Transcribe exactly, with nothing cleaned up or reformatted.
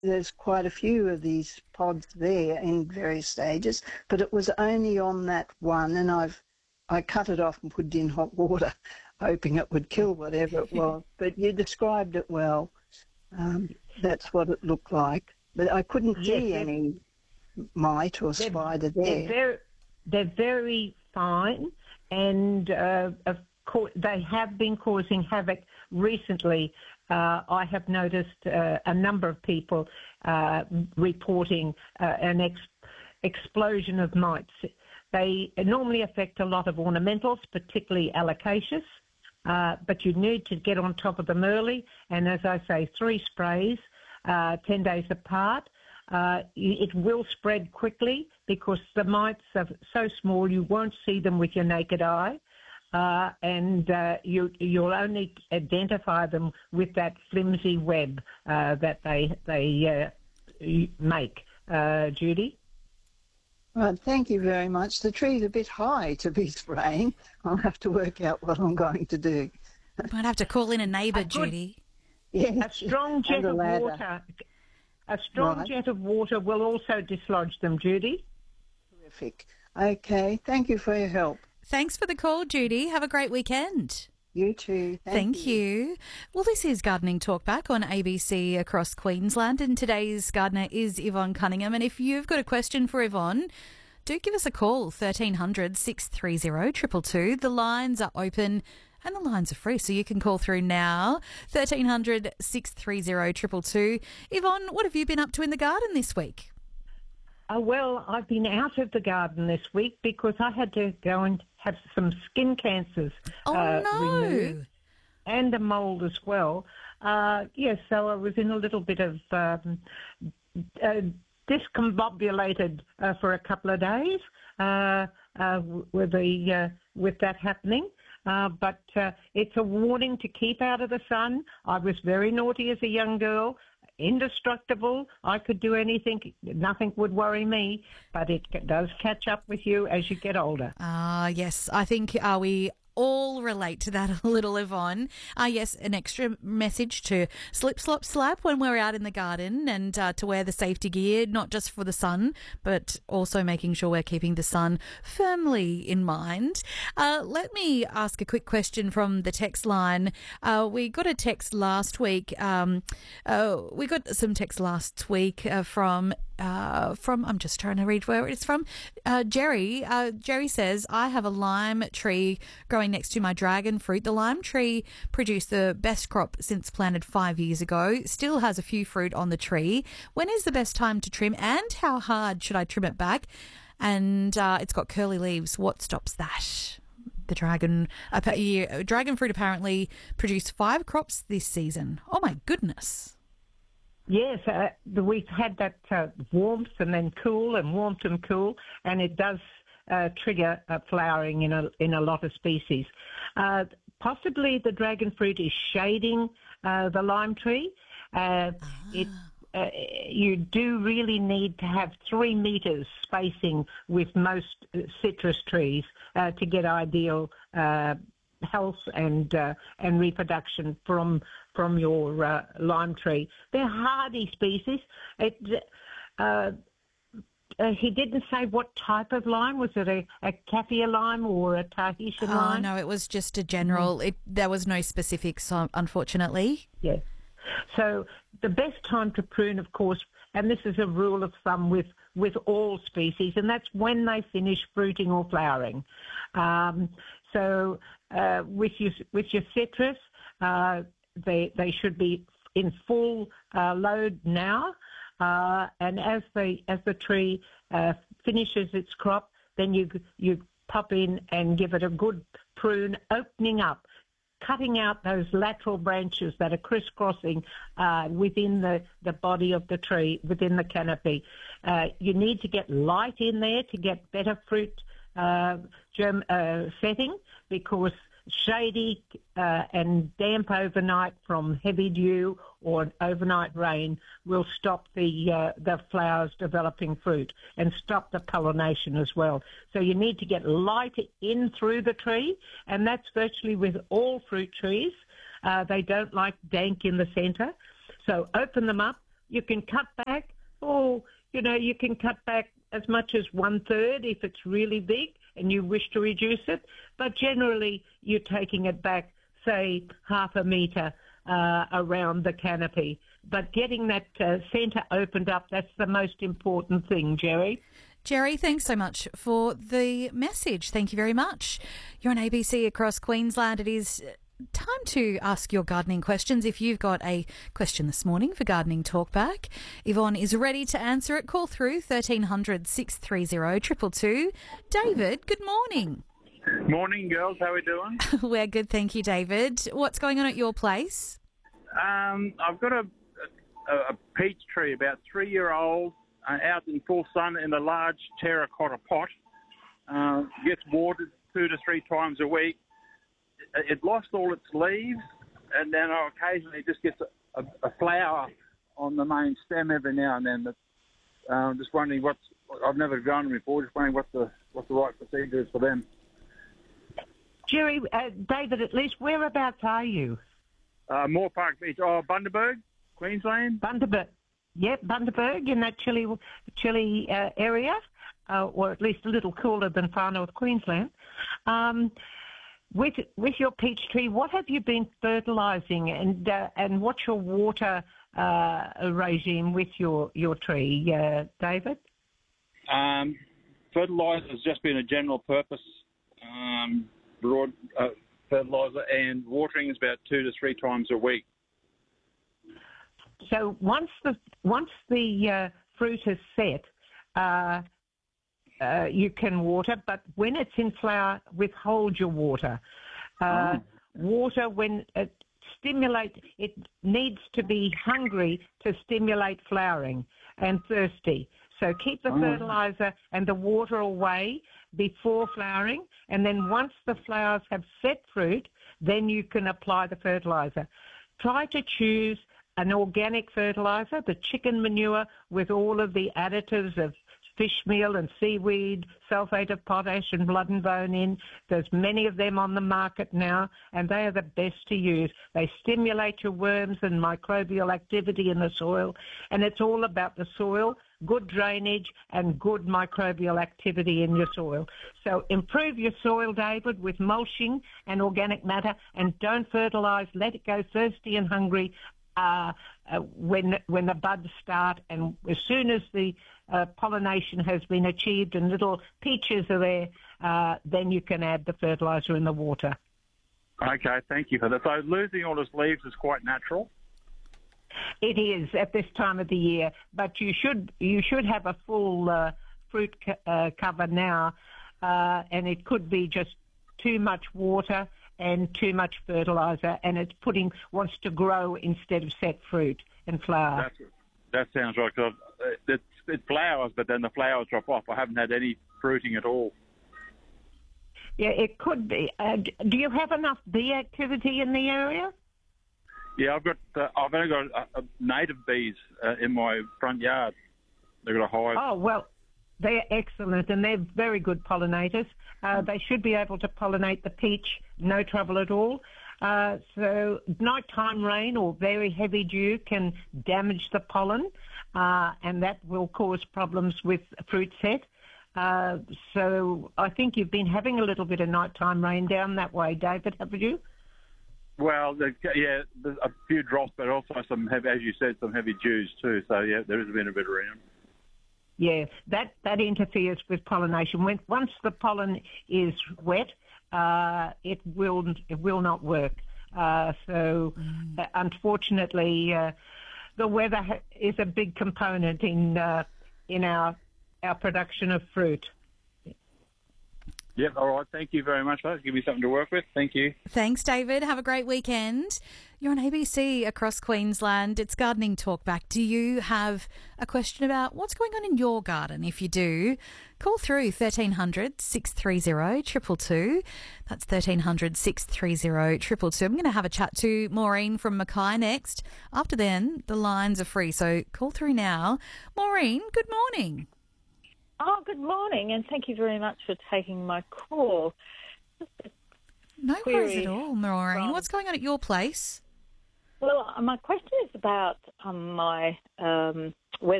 there's quite a few of these pods there in various stages, but it was only on that one, and I've I cut it off and put it in hot water, hoping it would kill whatever it was. But you described it well. Um, that's what it looked like. But I couldn't Yes, see any mite or they're, spider they're there. very, they're very fine, and uh, of course they have been causing havoc recently. Uh, I have noticed uh, a number of people uh, reporting uh, an ex- explosion of mites. They normally affect a lot of ornamentals, particularly alocaceous, uh, but you need to get on top of them early. And as I say, three sprays, uh, ten days apart. Uh, it will spread quickly because the mites are so small you won't see them with your naked eye. Uh, and uh, you, you'll only identify them with that flimsy web uh, that they they uh, make, uh, Judy. Right, thank you very much. The tree's a bit high to be spraying. I'll have to work out what I'm going to do. Might have to call in a neighbour, A good- Judy. Yeah, A strong jet and a of ladder. water, a strong Right. jet of water will also dislodge them, Judy. Terrific. Okay, thank you for your help. Thanks for the call, Judy. Have a great weekend. You too. Thank, Thank you. Well, this is Gardening Talkback on A B C across Queensland, and today's gardener is Yvonne Cunningham. And if you've got a question for Yvonne, do give us a call, thirteen hundred, six three zero, two two two. The lines are open and the lines are free, so you can call through now, thirteen hundred, six three zero, two two two. Yvonne, what have you been up to in the garden this week? Uh, well, I've been out of the garden this week because I had to go and have some skin cancers Oh, uh, no. removed and a mould as well. Uh, yes, so I was in a little bit of um, uh, discombobulated uh, for a couple of days uh, uh, with, the, uh, with that happening. Uh, but uh, it's a warning to keep out of the sun. I was very naughty as a young girl. Indestructible. I could do anything. Nothing would worry me, but it does catch up with you as you get older. Ah, yes. I think uh, we all relate to that a little, Yvonne. Ah, yes, an extra message to slip, slop, slap when we're out in the garden, and uh, to wear the safety gear, not just for the sun, but also making sure we're keeping the sun firmly in mind. Uh, let me ask a quick question from the text line. Uh, we got a text last week. Um, uh, we got some text last week uh, from Uh, from, I'm just trying to read where it's from, uh, Jerry. Uh, Jerry says, I have a lime tree growing next to my dragon fruit. The lime tree produced the best crop since planted five years ago, still has a few fruit on the tree. When is the best time to trim, and how hard should I trim it back? And uh, it's got curly leaves. What stops that? The dragon, uh, yeah, dragon fruit apparently produced five crops this season. Oh my goodness. Yes, uh, the, we've had that uh, warmth and then cool and warmth and cool, and it does uh, trigger uh, flowering in a in a lot of species. Uh, possibly the dragon fruit is shading uh, the lime tree. Uh, Ah. It uh, you do really need to have three metres spacing with most citrus trees uh, to get ideal uh, health and uh, and reproduction from from your uh, lime tree. They're hardy species. It, uh, uh, he didn't say what type of lime. Was it a, a Kaffir lime or a Tahitian Oh, lime? no, it was just a general. It, there was no specifics, um, unfortunately. Yes. So the best time to prune, of course, and this is a rule of thumb with, with all species, and that's when they finish fruiting or flowering. Um, so uh, with your with your citrus, uh, they they should be in full uh, load now, uh, and as the as the tree uh, finishes its crop, then you you pop in and give it a good prune, opening up, cutting out those lateral branches that are crisscrossing uh, within the, the body of the tree, within the canopy. Uh, you need to get light in there to get better fruit uh, germ uh, setting, because shady uh, and damp overnight from heavy dew or overnight rain will stop the uh, the flowers developing fruit and stop the pollination as well. So you need to get light in through the tree, and that's virtually with all fruit trees. Uh, they don't like dank in the centre. So open them up, you can cut back, or, you know, you can cut back as much as one-third if it's really big and you wish to reduce it. But generally, you're taking it back, say, half a metre uh, around the canopy. But getting that uh, centre opened up, that's the most important thing, Jerry. Jerry, thanks so much for the message. Thank you very much. You're on A B C across Queensland. It is time to ask your gardening questions. If you've got a question this morning for Gardening Talkback, Yvonne is ready to answer it. Call through thirteen hundred, six three zero, two two two. David, good morning. Morning, girls. How are we doing? We're good, thank you, David. What's going on at your place? Um, I've got a, a, a peach tree, about three-year-old, uh, out in full sun in a large terracotta pot. Uh, gets watered two to three times a week. It, it lost all its leaves, and then I occasionally just gets a, a, a flower on the main stem every now and then. But, uh, just wondering what's. I've never grown them before. Just wondering what the what the right procedure is for them. Jerry, uh, David, at least whereabouts are you? Uh, Moore Park Beach. Oh, Bundaberg, Queensland. Bundaberg. Yep, Bundaberg in that chilly, chilly uh, area, uh, or at least a little cooler than far north Queensland. Um, with with your peach tree, what have you been fertilising, and uh, and what's your water uh, regime with your your tree, uh, David? Um, fertiliser has just been a general purpose. Um, broad uh, fertiliser, and watering is about two to three times a week. So once the once the uh, fruit is set, uh, uh, you can water, but when it's in flower, withhold your water. Uh, oh. Water when it stimulate, it needs to be hungry to stimulate flowering and thirsty. So keep the oh. fertiliser and the water away before flowering, and then once the flowers have set fruit, then you can apply the fertiliser. Try to choose an organic fertiliser, the chicken manure with all of the additives of fish meal and seaweed, sulphate of potash and blood and bone in. There's many of them on the market now, and they are the best to use. They stimulate your worms and microbial activity in the soil, and it's all about the soil, good drainage and good microbial activity in your soil. So improve your soil, David, with mulching and organic matter, and don't fertilise. Let it go thirsty and hungry uh, uh, when when the buds start, and as soon as the uh, pollination has been achieved and little peaches are there, uh, then you can add the fertiliser in the water. Okay, thank you for that. So losing all its leaves is quite natural? It is at this time of the year, but you should you should have a full uh, fruit co- uh, cover now, uh, and it could be just too much water and too much fertiliser, and it's putting wants to grow instead of set fruit and flower. That's, that sounds right. Cause it, it flowers, but then the flowers drop off. I haven't had any fruiting at all. Yeah, it could be. Uh, do you have enough bee activity in the area? Yeah, I've got. Uh, I've only got uh, uh, native bees uh, in my front yard. They've got a hive. Oh well, they're excellent, and they're very good pollinators. Uh, they should be able to pollinate the peach, no trouble at all. Uh, so nighttime rain or very heavy dew can damage the pollen, uh, and that will cause problems with fruit set. Uh, so I think you've been having a little bit of nighttime rain down that way, David, haven't you? Well, the, yeah, there's a few drops, but also some heavy, as you said, some heavy dews too. So yeah, there has been a bit around. Yeah, that, that interferes with pollination. When, once the pollen is wet, uh, it will it will not work. Uh, so mm. uh, unfortunately, uh, the weather ha- is a big component in uh, in our our production of fruit. Yep, all right. Thank you very much, folks. Give me something to work with. Thank you. Thanks, David. Have a great weekend. You're on A B C across Queensland. It's Gardening Talkback. Do you have a question about what's going on in your garden? If you do, call through thirteen hundred, six three zero, two two two. That's thirteen hundred, six three zero, two two two. I'm going to have a chat to Maureen from Mackay next. After then, the lines are free, so call through now. Maureen, good morning. Oh, good morning, and thank you very much for taking my call. No worries at all, Maureen. What's going on at your place? Well, my question is about um, my um, whether